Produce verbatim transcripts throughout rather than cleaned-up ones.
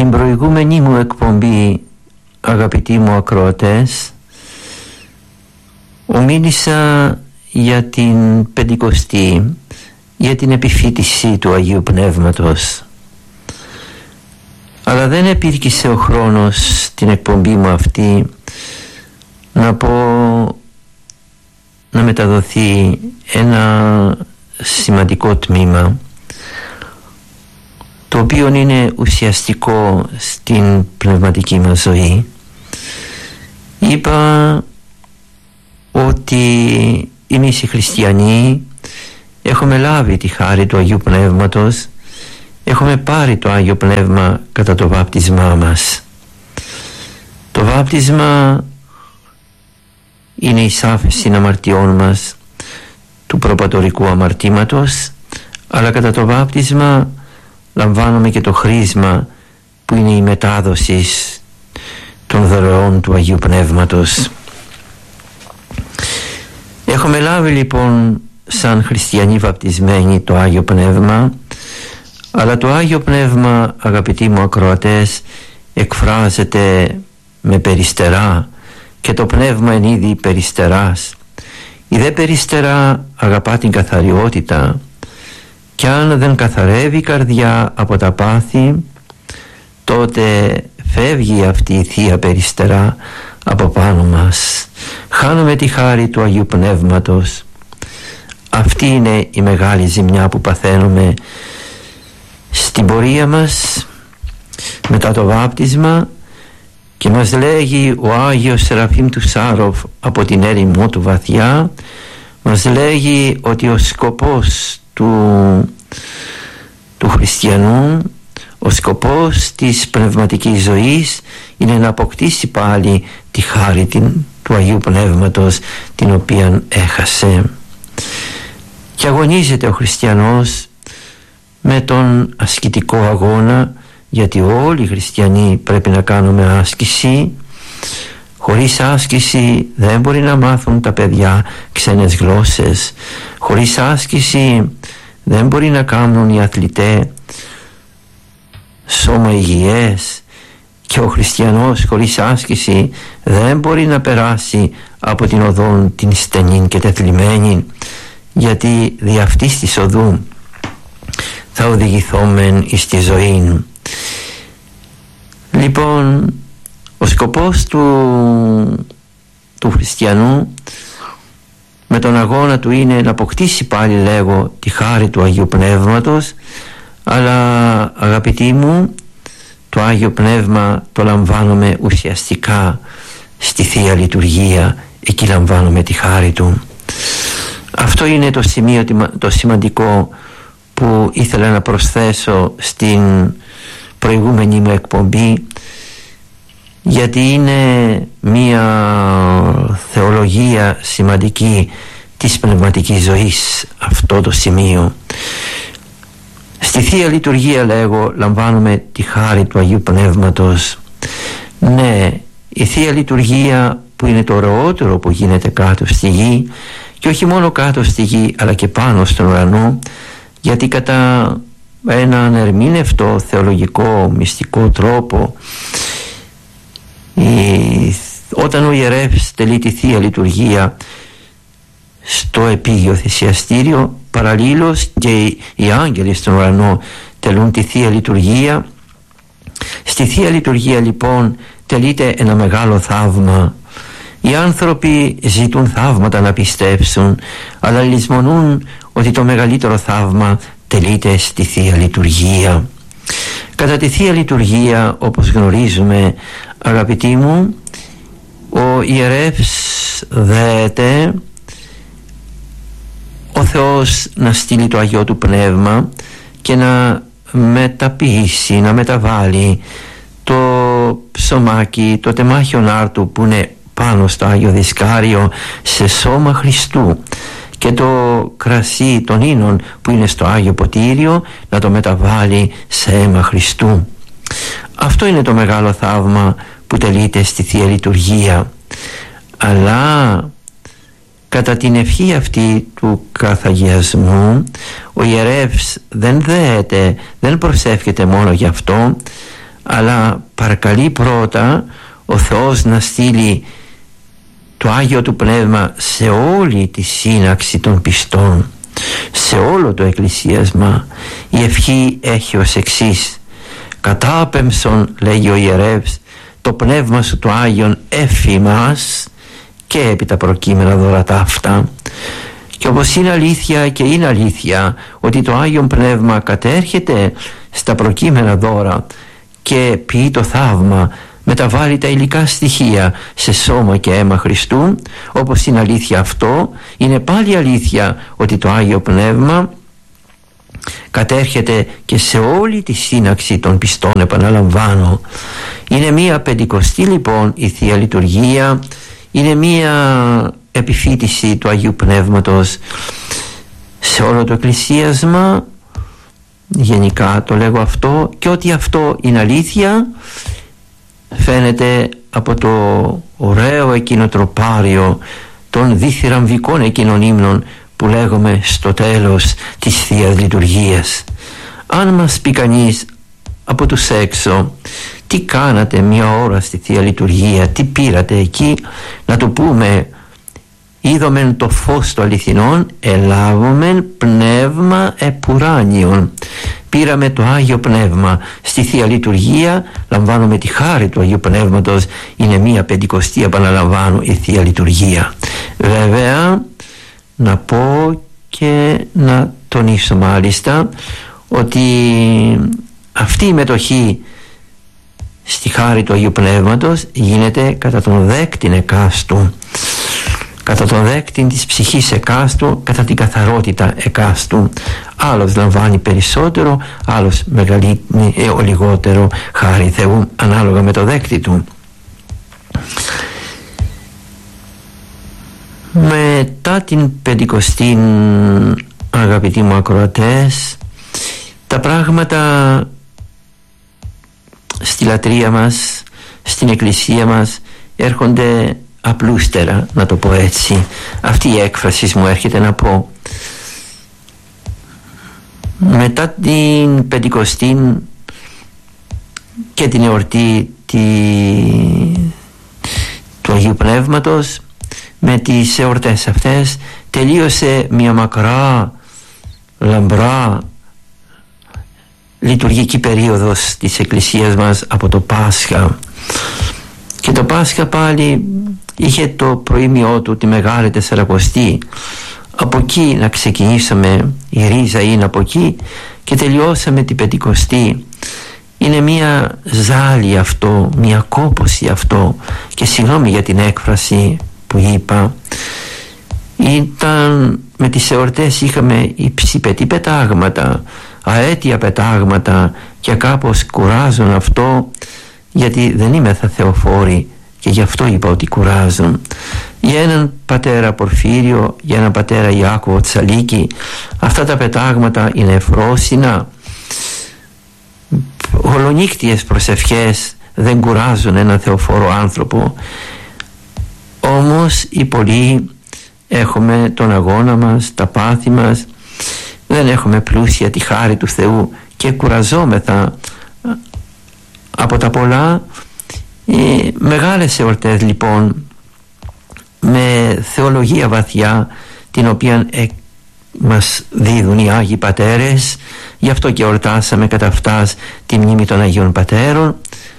Στην προηγούμενη μου εκπομπή, αγαπητοί μου ακροατές, ομίλησα για την Πεντηκοστή, για την επιφύτηση του Αγίου Πνεύματος. Αλλά δεν επήρκησε ο χρόνος στην εκπομπή μου αυτή να πω, να μεταδοθεί ένα σημαντικό τμήμα, το οποίο είναι ουσιαστικό στην πνευματική μας ζωή. Είπα ότι εμείς οι χριστιανοί έχουμε λάβει τη χάρη του Αγίου Πνεύματος, έχουμε πάρει το Άγιο Πνεύμα κατά το βάπτισμά μας. Το βάπτισμα είναι η σάφεση των αμαρτιών μας, του προπατορικού αμαρτήματος, αλλά κατά το βάπτισμα λαμβάνουμε και το χρήσμα που είναι η μετάδοση των δωρεών του Αγίου Πνεύματος. Έχουμε λάβει λοιπόν σαν χριστιανοί βαπτισμένοι το Άγιο Πνεύμα, αλλά το Άγιο Πνεύμα, αγαπητοί μου ακροατές, εκφράζεται με περιστερά και το Πνεύμα εν είδη περιστεράς. Η δε περιστερά αγαπά την καθαριότητα, κι αν δεν καθαρεύει η καρδιά από τα πάθη, τότε φεύγει αυτή η Θεία Περιστερά από πάνω μας. Χάνουμε τη χάρη του Αγίου Πνεύματος. Αυτή είναι η μεγάλη ζημιά που παθαίνουμε στην πορεία μας μετά το βάπτισμα. Και μας λέγει ο Άγιος Σεραφείμ του Σάροφ από την έρημό του βαθιά, μας λέγει ότι ο σκοπός του, του χριστιανού, ο σκοπός της πνευματικής ζωής είναι να αποκτήσει πάλι τη χάρη την, του Αγίου Πνεύματος, την οποία έχασε. Και αγωνίζεται ο χριστιανός με τον ασκητικό αγώνα, γιατί όλοι οι χριστιανοί πρέπει να κάνουμε άσκηση. Χωρίς άσκηση δεν μπορεί να μάθουν τα παιδιά ξένες γλώσσες. Χωρίς άσκηση δεν μπορεί να κάνουν οι αθλητές σώμα υγιές. Και ο χριστιανός χωρίς άσκηση δεν μπορεί να περάσει από την οδόν την στενή και τεθλιμμένη, γιατί δι' αυτής της οδού θα οδηγηθόμεν εις τη ζωή. Λοιπόν, ο σκοπός του, του χριστιανού με τον αγώνα του είναι να αποκτήσει πάλι, λέγω, τη χάρη του Αγίου Πνεύματος, αλλά αγαπητοί μου, το Άγιο Πνεύμα το λαμβάνουμε ουσιαστικά στη Θεία Λειτουργία, εκεί λαμβάνουμε τη χάρη του. Αυτό είναι το σημείο το σημαντικό που ήθελα να προσθέσω στην προηγούμενη μου εκπομπή, γιατί είναι μία θεολογία σημαντική της πνευματικής ζωής αυτό το σημείο. Στη Θεία Λειτουργία, λέγω, λαμβάνουμε τη χάρη του Αγίου Πνεύματος. Ναι, η Θεία Λειτουργία που είναι το ωραιότερο που γίνεται κάτω στη γη, και όχι μόνο κάτω στη γη αλλά και πάνω στον ουρανό, γιατί κατά έναν ερμήνευτο θεολογικό μυστικό τρόπο η, όταν ο ιερεύς τελεί τη Θεία Λειτουργία στο επίγειο θυσιαστήριο, παραλλήλως και οι, οι άγγελοι στον ουρανό τελούν τη Θεία Λειτουργία. Στη Θεία Λειτουργία λοιπόν τελείται ένα μεγάλο θαύμα. Οι άνθρωποι ζητούν θαύματα να πιστέψουν, αλλά λησμονούν ότι το μεγαλύτερο θαύμα τελείται στη Θεία Λειτουργία. Κατά τη Θεία Λειτουργία, όπως γνωρίζουμε, αγαπητοί μου, ο ιερεύς δέεται ο Θεός να στείλει το Αγιό του Πνεύμα και να μεταποιήσει, να μεταβάλει το ψωμάκι, το τεμάχιον άρτου που είναι πάνω στο Άγιο Δισκάριο σε σώμα Χριστού, και το κρασί των ίνων που είναι στο Άγιο Ποτήριο να το μεταβάλει σε αίμα Χριστού. Αυτό είναι το μεγάλο θαύμα που τελείται στη Θεία Λειτουργία. Αλλά κατά την ευχή αυτή του καθαγιασμού ο ιερεύς δεν δέεται, δεν προσεύχεται μόνο γι' αυτό, αλλά παρακαλεί πρώτα ο Θεός να στείλει το Άγιο του Πνεύμα σε όλη τη σύναξη των πιστών, σε όλο το εκκλησίασμα. Η ευχή έχει ως εξής: κατάπεμψον, λέγει ο ιερεύς, το πνεύμα σου το Άγιον εφ' ημάς, και επί τα προκείμενα δώρα ταύτα. Και όπως είναι αλήθεια και είναι αλήθεια ότι το Άγιον Πνεύμα κατέρχεται στα προκείμενα δώρα και ποιεί το θαύμα, μεταβάλλει τα υλικά στοιχεία σε σώμα και αίμα Χριστού, όπως είναι αλήθεια αυτό, είναι πάλι αλήθεια ότι το Άγιο Πνεύμα κατέρχεται και σε όλη τη σύναξη των πιστών, επαναλαμβάνω. Είναι μία πεντηκοστή λοιπόν η Θεία Λειτουργία, είναι μία επιφύτηση του Αγίου Πνεύματος σε όλο το εκκλησίασμα. Γενικά το λέγω αυτό, και ότι αυτό είναι αλήθεια φαίνεται από το ωραίο εκείνο τροπάριο των διθυραμβικών εκείνων ύμνων που λέγουμε στο τέλος της Θείας Λειτουργίας. Αν μας πει κανείς από τους έξω τι κάνατε μία ώρα στη Θεία Λειτουργία, τι πήρατε εκεί, να του πούμε: είδομεν το φως του αληθινών, ελάβομεν πνεύμα επουράνιον. Πήραμε το Άγιο Πνεύμα στη Θεία Λειτουργία, λαμβάνουμε τη χάρη του Αγίου Πνεύματος. Είναι μία πεντηκοστή, επαναλαμβάνω, η Θεία Λειτουργία. Βέβαια να πω και να τονίσω μάλιστα ότι αυτή η μετοχή στη χάρη του Αγίου Πνεύματος γίνεται κατά τον δέκτην εκάστου, κατά τον δέκτην της ψυχής εκάστου, κατά την καθαρότητα εκάστου. Άλλος λαμβάνει περισσότερο, άλλος μεγαλύτερο, λιγότερο χάρη Θεού, ανάλογα με το δέκτη του. Μετά την πεντηκοστή, αγαπητοί μου ακροατές, τα πράγματα στη λατρεία μας, στην εκκλησία μας έρχονται απλούστερα, να το πω έτσι. Αυτή η έκφραση μου έρχεται να πω. Μετά την πεντηκοστή και την εορτή τη... του Αγίου Πνεύματος, με τις εορτές αυτές τελείωσε μια μακρά, λαμπρά λειτουργική περίοδος της Εκκλησίας μας από το Πάσχα. Και το Πάσχα πάλι είχε το προήμιό του τη Μεγάλη Τεσσαρακοστή. Από εκεί να ξεκινήσαμε, η ρίζα είναι από εκεί, και τελειώσαμε την Πεντηκοστή. Είναι μια ζάλη αυτό, μια κόπωση αυτό, και συγγνώμη για την έκφραση που είπα. Ήταν με τις εορτές, είχαμε υψηπετή πετάγματα, αέτια πετάγματα, και κάπως κουράζουν αυτό, γιατί δεν είμαι θα θεοφόρη, και γι' αυτό είπα ότι κουράζουν. Για έναν πατέρα Πορφύριο, για έναν πατέρα Ιάκωβο Τσαλίκη, αυτά τα πετάγματα είναι εφρόσινα. Ολονύκτιες προσευχές δεν κουράζουν έναν θεοφόρο άνθρωπο. Όμως οι πολλοί έχουμε τον αγώνα μας, τα πάθη μας, δεν έχουμε πλούσια τη χάρη του Θεού και κουραζόμεθα από τα πολλά. Οι μεγάλες εορτές λοιπόν, με θεολογία βαθιά, την οποία ε, μας δίδουν οι Άγιοι Πατέρες, γι' αυτό και εορτάσαμε κατά αυτάς τη μνήμη των Αγίων Πατέρων,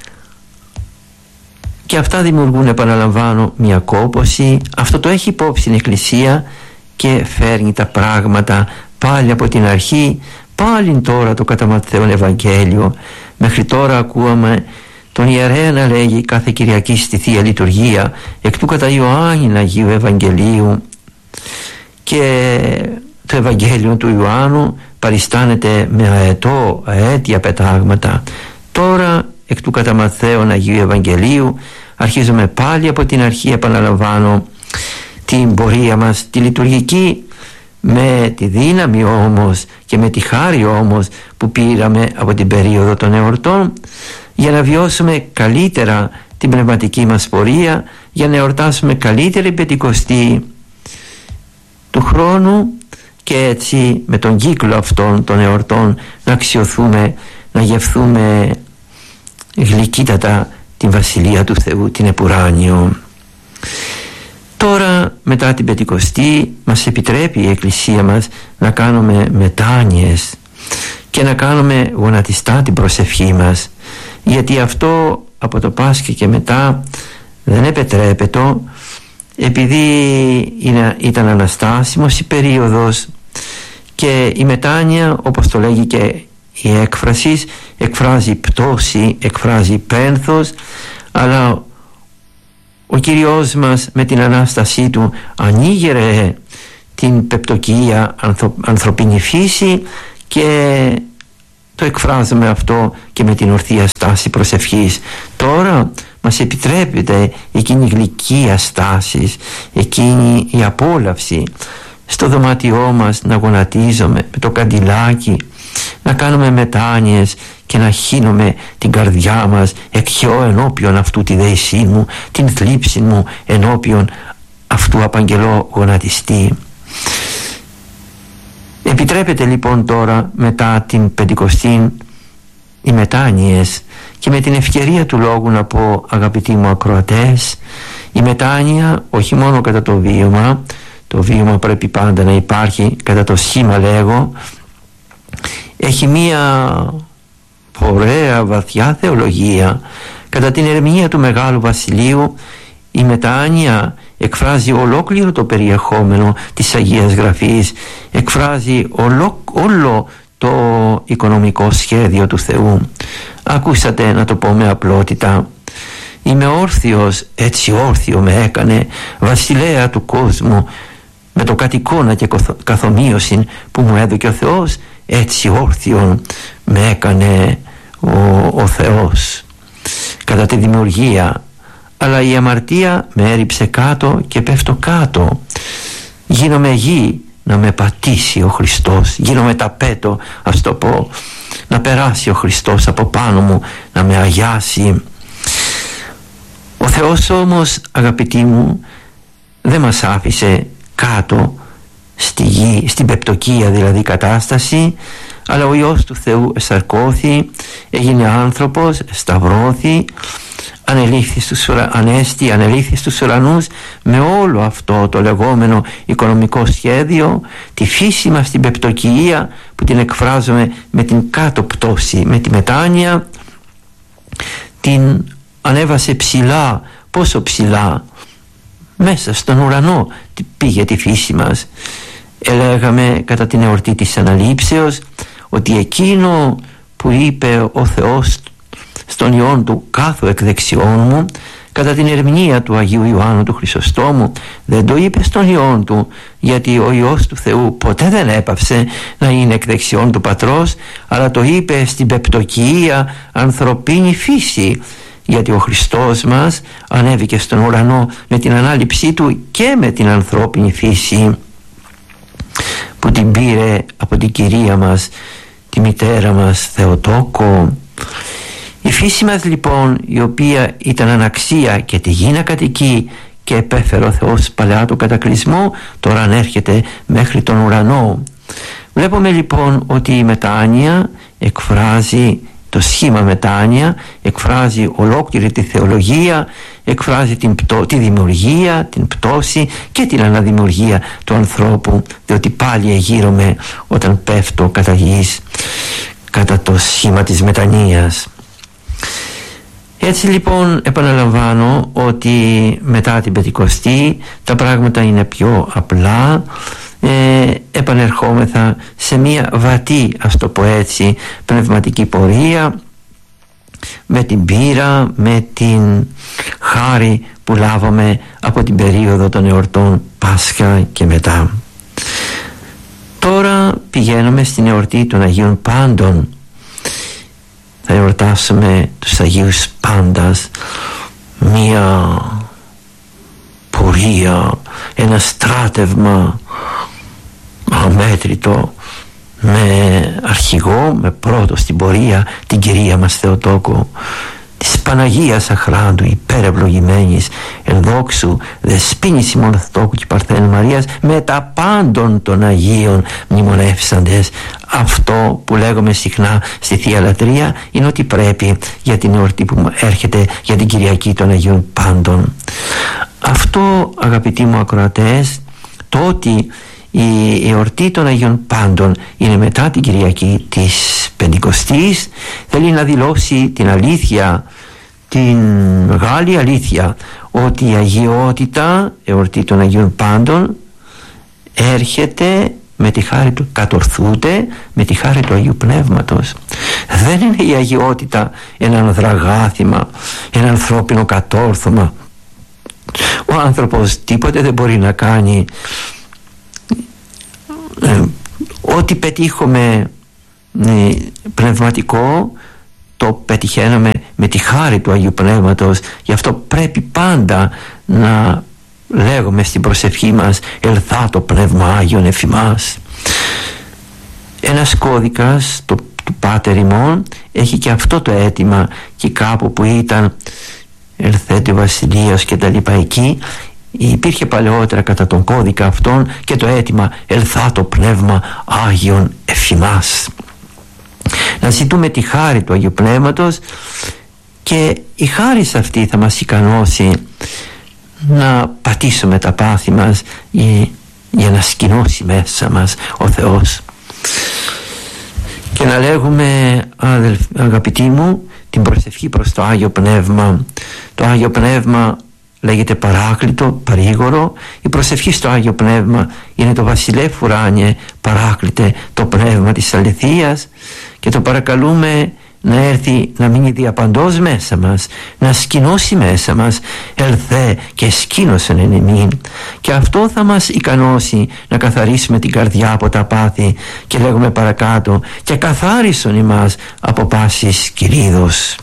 και αυτά δημιουργούν, επαναλαμβάνω, μια κόπωση. Αυτό το έχει υπόψη η Εκκλησία και φέρνει τα πράγματα πάλι από την αρχή. Πάλι τώρα το κατά Ματθαίον Ευαγγέλιο, μέχρι τώρα ακούαμε τον ιερέα να λέγει κάθε Κυριακή στη Θεία Λειτουργία, εκ του κατά Ιωάννην Αγίου Ευαγγελίου, και το Ευαγγέλιο του Ιωάννου παριστάνεται με αετό, αέτια πετάγματα. Τώρα εκ του κατά Ματθαίον Αγίου Ευαγγελίου αρχίζουμε πάλι από την αρχή, επαναλαμβάνω, την πορεία μας τη λειτουργική, με τη δύναμη όμως και με τη χάρη όμως που πήραμε από την περίοδο των εορτών, για να βιώσουμε καλύτερα την πνευματική μας πορεία, για να εορτάσουμε καλύτερη Πεντηκοστή του χρόνου, και έτσι με τον κύκλο αυτών των εορτών να αξιωθούμε, να γευθούμε γλυκύτατα την Βασιλεία του Θεού, την επουράνιο. Τώρα μετά την Πεντηκοστή μας επιτρέπει η Εκκλησία μας να κάνουμε μετάνοιες και να κάνουμε γονατιστά την προσευχή μας, γιατί αυτό από το Πάσχα και μετά δεν επιτρέπεται, επειδή είναι, ήταν αναστάσιμος η περίοδος και η μετάνοια, όπως το λέγει και η έκφραση, εκφράζει πτώση, εκφράζει πένθος, αλλά ο Κύριος μας με την Ανάστασή Του ανοίγερε την πεπτοκία ανθρω, ανθρωπίνη φύση και το εκφράζουμε αυτό και με την ορθή στάση προσευχής. Τώρα μας επιτρέπεται εκείνη η γλυκία στάση, εκείνη η απόλαυση στο δωμάτιό μας να γονατίζουμε με το καντιλάκι, να κάνουμε μετάνοιες και να χύνουμε την καρδιά μας, εκχαιώ ενώπιον αυτού τη δέησή μου, την θλίψη μου ενώπιον αυτού απαγγελώ γονατιστή. Επιτρέπεται λοιπόν τώρα μετά την Πεντηκοστή οι μετάνοιες, και με την ευκαιρία του λόγου να πω, αγαπητοί μου ακροατές, η μετάνοια όχι μόνο κατά το βίωμα, το βίωμα πρέπει πάντα να υπάρχει κατά το σχήμα λέγω, έχει μία ωραία βαθιά θεολογία. Κατά την ερμηνεία του Μεγάλου Βασιλείου η μετάνοια εκφράζει ολόκληρο το περιεχόμενο της Αγίας Γραφής, εκφράζει ολό, όλο το οικονομικό σχέδιο του Θεού. Ακούσατε, να το πω με απλότητα, είμαι όρθιος, έτσι όρθιο με έκανε, βασιλέα του κόσμου, με το κατοικώνα και καθομοίωση που μου έδωκε ο Θεός, έτσι όρθιον με έκανε ο, ο Θεός κατά τη δημιουργία, αλλά η αμαρτία με έριψε κάτω και πέφτω κάτω. Γίνομαι γη να με πατήσει ο Χριστός, γίνομαι ταπέτο, ας το πω, να περάσει ο Χριστός από πάνω μου, να με αγιάσει. Ο Θεός όμως, αγαπητοί μου, δεν μας άφησε κάτω στη γη, στην πεπτοκία δηλαδή κατάσταση, αλλά ο Υιός του Θεού εσαρκώθη, έγινε άνθρωπος, σταυρώθη, ανελήφθη στους, ανέστη, ανελήφθη στους ουρανούς με όλο αυτό το λεγόμενο οικονομικό σχέδιο, τη φύση μας την πεπτοκία που την εκφράζουμε με την κάτω πτώση, με τη μετάνοια, την ανέβασε ψηλά. Πόσο ψηλά? Μέσα στον ουρανό πήγε τη φύση μας. Έλεγαμε κατά την εορτή της Αναλήψεως ότι εκείνο που είπε ο Θεός στον Υιόν του κάθω εκ δεξιών μου, κατά την ερμηνεία του Αγίου Ιωάννου του Χρυσοστόμου, δεν το είπε στον Υιόν του, γιατί ο Υιός του Θεού ποτέ δεν έπαυσε να είναι εκ δεξιών του Πατρός, αλλά το είπε στην πεπτοκία ανθρωπίνη φύση, γιατί ο Χριστός μας ανέβηκε στον ουρανό με την ανάληψή του και με την ανθρώπινη φύση που την πήρε από την Κυρία μας, τη μητέρα μας Θεοτόκο. Η φύση μας λοιπόν, η οποία ήταν αναξία και τη γη να κατοικεί και επέφερε ο Θεός παλαιά του κατακλυσμό, τώρα ανέρχεται μέχρι τον ουρανό. Βλέπουμε λοιπόν ότι η μετάνοια εκφράζει, το σχήμα μετάνοια εκφράζει ολόκληρη τη θεολογία, εκφράζει την πτώ, τη δημιουργία, την πτώση και την αναδημιουργία του ανθρώπου, διότι πάλι εγείρομαι όταν πέφτω κατά γης, κατά το σχήμα της μετανοίας. Έτσι λοιπόν επαναλαμβάνω ότι μετά την Πεντηκοστή τα πράγματα είναι πιο απλά. Ε, επανερχόμεθα σε μια βατή, ας το πω έτσι, πνευματική πορεία, με την πείρα, με την χάρη που λάβαμε από την περίοδο των εορτών Πάσχα και μετά. Τώρα πηγαίνουμε στην εορτή των Αγίων Πάντων. Θα εορτάσουμε τους Αγίους Πάντας, μια πορεία, ένα στράτευμα αμέτρητο, με αρχηγό, με πρώτο στην πορεία την Κυρία μας Θεοτόκο, τις Παναγίας Αχράντου υπερευλογημένης ενδόξου δεσποίνης ημών Θεοτόκου και Παρθένου Μαρίας με τα πάντων των Αγίων μνημονεύσαντες. Αυτό που λέγουμε συχνά στη Θεία Λατρεία είναι ότι πρέπει για την εορτή που έρχεται, για την Κυριακή των Αγίων Πάντων. Αυτό, αγαπητοί μου ακροατές, το ότι η εορτή των Αγίων Πάντων είναι μετά την Κυριακή της Πεντηκοστής, θέλει να δηλώσει την αλήθεια, την μεγάλη αλήθεια, ότι η αγιότητα, εορτή των Αγίων Πάντων, έρχεται με τη χάρη του, κατορθούνται με τη χάρη του Αγίου Πνεύματος. Δεν είναι η αγιότητα ένα ανδραγάθημα, ένα ανθρώπινο κατόρθωμα. Ο άνθρωπος τίποτε δεν μπορεί να κάνει. Ε, ό,τι πετύχουμε ε, πνευματικό, το πετυχαίνουμε με τη χάρη του Αγίου Πνεύματος. Γι' αυτό πρέπει πάντα να λέγουμε στην προσευχή μας «Ελθά το Πνεύμα Άγιον εφ' ημάς». Ένας κώδικας το, του Πάτερ ημών έχει και αυτό το αίτημα, και κάπου που ήταν «Ελθέτε ο Βασιλείος» και τα λοιπά, εκεί υπήρχε παλαιότερα κατά τον κώδικα αυτόν και το αίτημα «Ελθά το Πνεύμα Άγιον εφ' ημάς». Να ζητούμε τη χάρη του Αγίου Πνεύματος, και η χάρη αυτή θα μας ικανώσει να πατήσουμε τα πάθη μας για, για να σκηνώσει μέσα μας ο Θεός. Και να λέγουμε, αδελφ, αγαπητοί μου, την προσευχή προς το Άγιο Πνεύμα. Το Άγιο Πνεύμα λέγεται Παράκλητο, παρήγορο. Η προσευχή στο Άγιο Πνεύμα είναι το Βασιλεύ ουράνιε, παράκλητε το Πνεύμα της αληθείας, και το παρακαλούμε να έρθει να μείνει διαπαντός μέσα μας, να σκηνώσει μέσα μας. Ελθέ και σκήνωσεν εν εμήν. Και αυτό θα μας ικανώσει να καθαρίσουμε την καρδιά από τα πάθη. Και λέγουμε παρακάτω, και καθάρισον ημάς από πάσης κηρύδος.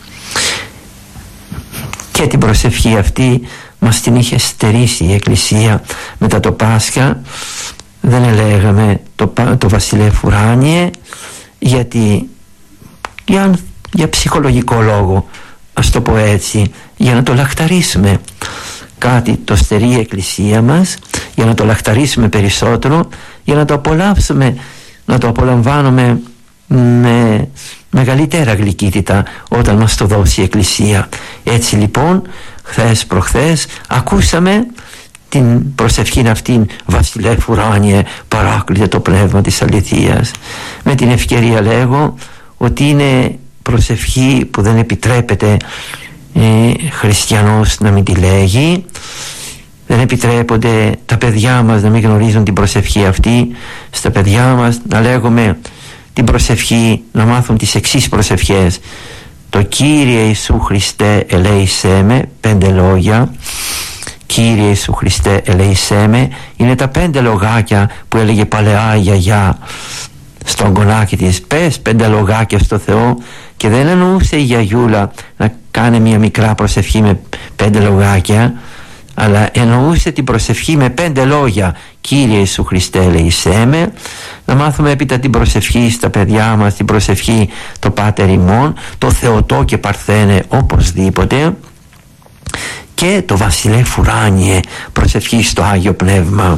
Και την προσευχή αυτή μας την είχε στερήσει η Εκκλησία μετά το Πάσχα. Δεν ελέγαμε το, το Βασιλεύ ουράνιε, γιατί για, για ψυχολογικό λόγο, ας το πω έτσι, για να το λαχταρίσουμε. Κάτι το στερεί η Εκκλησία μας, για να το λαχταρίσουμε περισσότερο, για να το απολαύσουμε, να το απολαμβάνουμε με μεγαλύτερα γλυκύτητα όταν μας το δώσει η Εκκλησία. Έτσι λοιπόν, χθες προχθές ακούσαμε την προσευχήν αυτήν, Βασιλεύ ουράνιε, παράκλητε το Πνεύμα της αληθείας. Με την ευκαιρία λέγω ότι είναι προσευχή που δεν επιτρέπεται ε, χριστιανός να μην τη λέγει. Δεν επιτρέπονται τα παιδιά μας να μην γνωρίζουν την προσευχή αυτή. Στα παιδιά μας να λέγουμε την προσευχή, να μάθουν τις εξής προσευχές: το Κύριε Ιησού Χριστέ ελέησέ με, πέντε λόγια. Κύριε Ιησού Χριστέ ελέησέ με, είναι τα πέντε λογάκια που έλεγε παλαιά η γιαγιά στον κονάκι της. Πες πέντε λογάκια στο Θεό. Και δεν εννοούσε η γιαγιούλα να κάνει μια μικρά προσευχή με πέντε λογάκια, αλλά εννοούσε την προσευχή με πέντε λόγια. Κύριε Ιησού Χριστέ ελέησέ με. Να μάθουμε έπειτα την προσευχή στα παιδιά μας, την προσευχή το Πάτερ ημών, το Θεοτό και Παρθένε οπωσδήποτε, και το Βασιλεύ ουράνιε, προσευχή στο Άγιο Πνεύμα.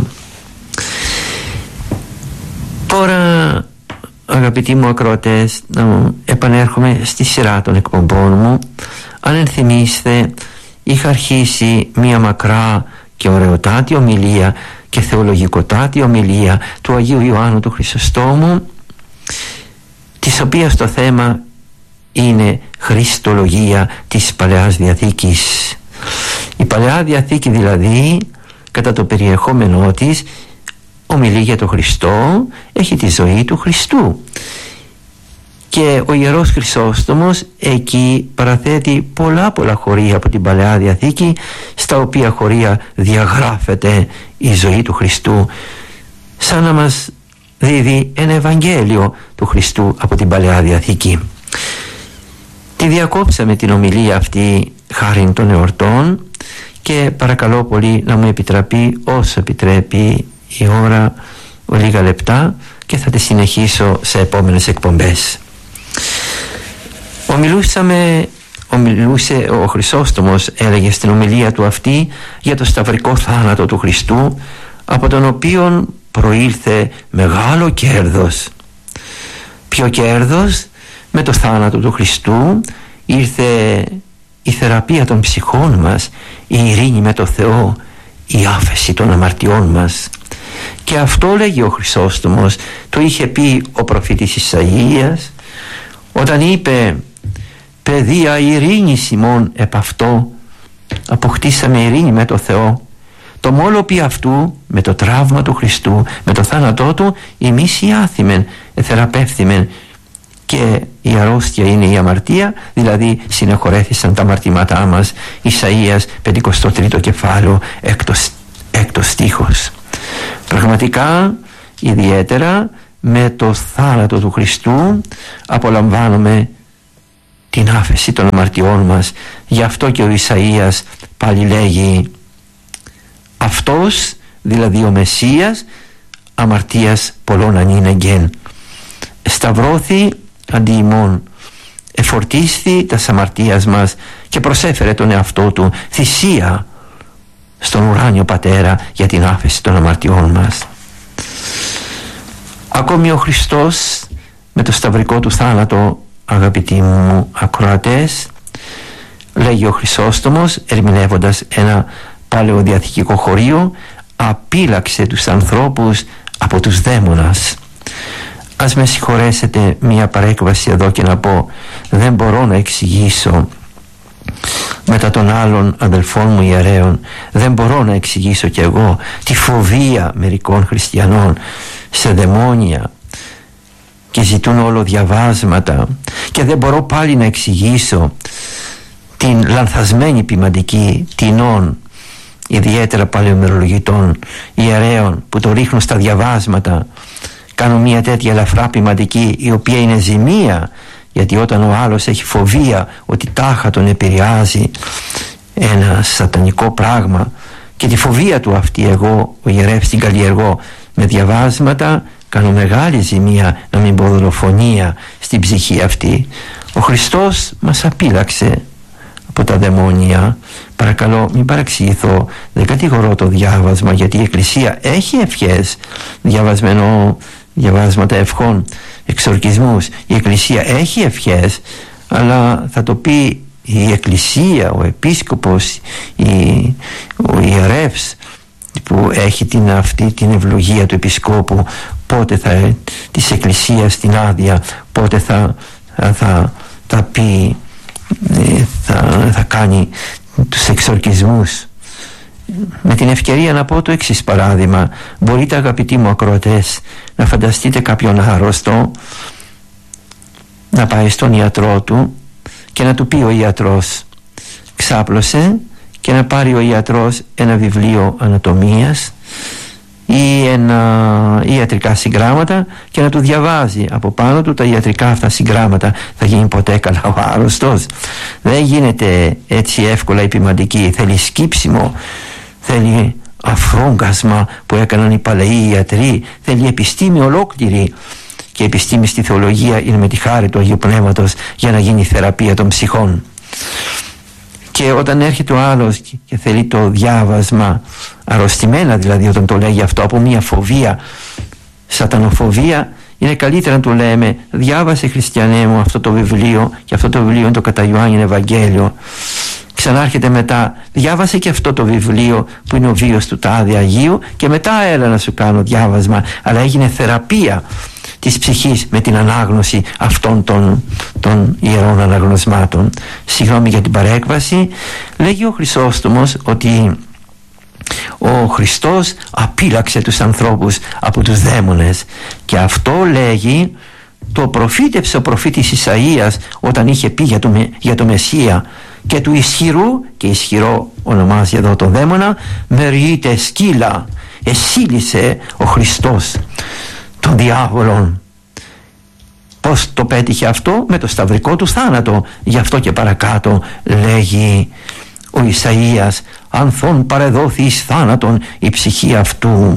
Τώρα, αγαπητοί μου ακροατές, να επανέρχομαι στη σειρά των εκπομπών μου. Αν ενθυμίστε, είχα αρχίσει μία μακρά και ωραιοτάτη ομιλία και θεολογικοτάτη ομιλία του Αγίου Ιωάννου του Χρυσοστόμου, της οποίας το θέμα είναι Χριστολογία της Παλαιάς Διαθήκης. Η Παλαιά Διαθήκη δηλαδή, κατά το περιεχόμενό της, ομιλεί για τον Χριστό, έχει τη ζωή του Χριστού. Και ο Ιερός Χρυσόστομος εκεί παραθέτει πολλά πολλά χωρία από την Παλαιά Διαθήκη, στα οποία χωρία διαγράφεται η ζωή του Χριστού, σαν να μας δίδει ένα Ευαγγέλιο του Χριστού από την Παλαιά Διαθήκη. Τη διακόψαμε την ομιλία αυτή χάριν των εορτών, και παρακαλώ πολύ να μου επιτραπεί όσο επιτρέπει η ώρα, λίγα λεπτά, και θα τη συνεχίσω σε επόμενες εκπομπές. Ομιλούσαμε ομιλούσε ο Χρυσόστομος, έλεγε στην ομιλία του αυτή για το σταυρικό θάνατο του Χριστού, από τον οποίο προήλθε μεγάλο κέρδος. Ποιο κέρδος? Με το θάνατο του Χριστού ήρθε η θεραπεία των ψυχών μας, η ειρήνη με το Θεό, η άφεση των αμαρτιών μας. Και αυτό λέγει ο Χρυσόστομος, το είχε πει ο προφήτης Ισαΐας όταν είπε «Παιδεία ειρήνης ημών επ' αυτό, αποκτήσαμε ειρήνη με το Θεό». Το μόλο πει αυτού, με το τραύμα του Χριστού, με το θάνατό του, εμείς οι άθιμεν εθεραπεύθημεν, και η αρρώστια είναι η αμαρτία, δηλαδή συνεχωρέθησαν τα αμαρτήματά μας. Ισαΐας πενηκοστό τρίτο κεφάλαιο, έκτος, έκτος στίχος. Πραγματικά, ιδιαίτερα με το θάνατο του Χριστού απολαμβάνουμε την άφεση των αμαρτιών μας. Γι' αυτό και ο Ισαΐας πάλι λέγει «Αυτός, δηλαδή ο Μεσσίας, αμαρτίας πολλών ανήνεγγεν, σταυρώθη αντί ημών, εφορτίσθη τας αμαρτίας μας και προσέφερε τον εαυτό του θυσία στον ουράνιο Πατέρα για την άφεση των αμαρτιών μας». Ακόμη ο Χριστός με το σταυρικό του θάνατο, αγαπητοί μου ακροατές, λέγει ο Χρυσόστομος, ερμηνεύοντας ένα παλαιοδιαθηκικό χωρίο, απείλαξε τους ανθρώπους από τους δαίμονας. Ας με συγχωρέσετε μια παρέκβαση εδώ και να πω, δεν μπορώ να εξηγήσω μετά των άλλων αδελφών μου ιερέων, δεν μπορώ να εξηγήσω κι εγώ τη φοβία μερικών χριστιανών σε δαιμόνια, και ζητούν όλο διαβάσματα, και δεν μπορώ πάλι να εξηγήσω την λανθασμένη ποιμαντική τεινών, ιδιαίτερα παλαιομερολογητών ιερέων, που το ρίχνουν στα διαβάσματα, κάνουν μια τέτοια ελαφρά ποιμαντική, η οποία είναι ζημία, γιατί όταν ο άλλος έχει φοβία ότι τάχα τον επηρεάζει ένα σατανικό πράγμα, και τη φοβία του αυτή εγώ, ο ιερεύς, την καλλιεργώ με διαβάσματα, κάνω μεγάλη ζημία, να μην πω δολοφονία, στην ψυχή αυτή. Ο Χριστός μας απείλαξε από τα δαιμόνια. Παρακαλώ, μην παραξηγηθώ, δεν κατηγορώ το διάβασμα, γιατί η Εκκλησία έχει ευχές, διαβασμένο, διαβάσματα ευχών, εξορκισμούς. Η Εκκλησία έχει ευχές, αλλά θα το πει η Εκκλησία, ο Επίσκοπος, η, ο ιερεύς που έχει την, αυτή την ευλογία του Επισκόπου, πότε θα, της Εκκλησίας την άδεια, πότε θα, θα, θα, θα πει, θα, θα κάνει τους εξορκισμούς. Με την ευκαιρία να πω το εξής παράδειγμα. Μπορείτε, αγαπητοί μου ακροατές, να φανταστείτε κάποιον άρρωστο να πάει στον ιατρό του και να του πει ο ιατρός «Ξάπλωσε», και να πάρει ο ιατρός ένα βιβλίο ανατομίας ή ένα ιατρικά συγγράμματα και να του διαβάζει από πάνω του τα ιατρικά αυτά συγγράμματα. Θα γίνει ποτέ καλά ο άρρωστος? Δεν γίνεται έτσι εύκολα η ποιμαντική. Θέλει σκύψιμο, θέλει αφρόγκασμα που έκαναν οι παλαιοί ιατροί, θέλει επιστήμη ολόκληρη, και η επιστήμη στη θεολογία είναι με τη χάρη του Αγίου Πνεύματος για να γίνει η θεραπεία των ψυχών. Και όταν έρχεται ο άλλος και θέλει το διάβασμα, αρρωστημένα δηλαδή, όταν το λέγει αυτό από μια φοβία, σατανοφοβία, είναι καλύτερα να του λέμε «Διάβασε, χριστιανέ μου, αυτό το βιβλίο, και αυτό το βιβλίο είναι το κατά Ιωάννην Ευαγγέλιο». Ξανάρχεται μετά «Διάβασε και αυτό το βιβλίο που είναι ο βίος του τάδε Αγίου, και μετά έλα να σου κάνω διάβασμα». Αλλά έγινε θεραπεία της ψυχής με την ανάγνωση αυτών των, των ιερών αναγνωσμάτων. Συγγνώμη για την παρέκβαση. Λέγει ο Χρυσόστομος ότι ο Χριστός απείλαξε τους ανθρώπους από τους δαίμονες, και αυτό λέγει το προφήτεψε ο προφήτης Ισαΐας όταν είχε πει για το, για το Μεσσία, και του ισχυρού, και ισχυρό ονομάζει εδώ το δαίμονα, μεριείται σκύλα. Εσύλισε ο Χριστός των διάβολων. Πώς το πέτυχε αυτό? Με το σταυρικό του θάνατο. Γι' αυτό και παρακάτω λέγει ο Ισαΐας «Ανθών παρεδόθη εις θάνατον η ψυχή αυτού».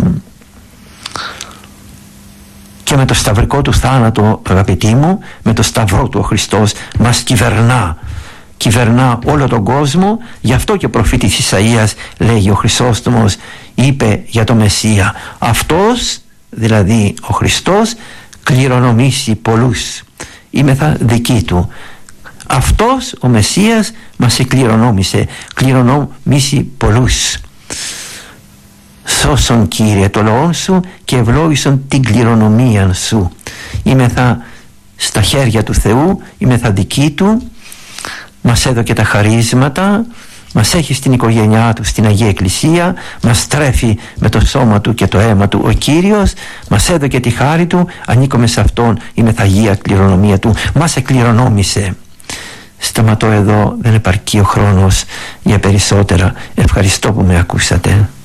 Και με το σταυρικό του θάνατο, αγαπητοί μου, με το σταυρό του ο Χριστός μας κυβερνά κυβερνά όλο τον κόσμο. Γι' αυτό και ο προφήτης Ισαΐας λέγει, ο Χρυσόστομος είπε για το Μεσσία, αυτός, δηλαδή ο Χριστός, κληρονομήσει πολλούς, είμεθα δικοί του. Αυτός ο Μεσσίας μας εκληρονόμησε, κληρονομήσει πολλούς. Σώσον, Κύριε, το λαό σου και ευλόγησον την κληρονομία σου. Είμεθα στα χέρια του Θεού, είμεθα δικοί του, μας έδωκε τα χαρίσματα, μας έχει στην οικογένειά του, στην Αγία Εκκλησία, μας τρέφει με το σώμα του και το αίμα του ο Κύριος, μας έδωκε τη χάρη του, ανήκουμε σε Αυτόν, είμεθα Αγία κληρονομία του, μας εκληρονόμησε. Σταματώ εδώ, δεν επαρκεί ο χρόνος για περισσότερα. Ευχαριστώ που με ακούσατε.